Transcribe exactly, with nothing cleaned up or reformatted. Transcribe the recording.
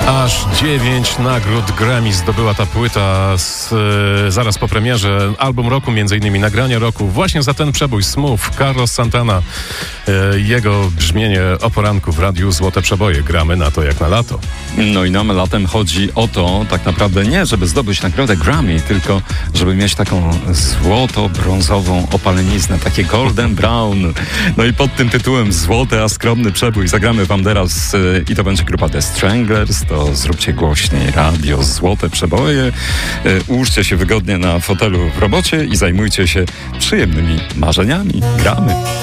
Aż dziewięć nagród Grammy zdobyła ta płyta z, e, zaraz po premierze. Album roku, między innymi nagrania roku. Właśnie za ten przebój Smooth, Carlos Santana. E, jego brzmienie o poranku w radiu Złote Przeboje. Gramy na to jak na lato. No i nam latem chodzi o to, tak naprawdę nie, żeby zdobyć nagrodę Grammy, tylko żeby mieć taką złoto-brązową opaleniznę, takie golden brown. No i pod tym tytułem Złoty, a skromny przebój zagramy wam teraz y, i to będzie grupa The Stranglers. To zróbcie głośniej radio Złote Przeboje. Y, ułóżcie się wygodnie na fotelu w robocie i zajmujcie się przyjemnymi marzeniami. Gramy.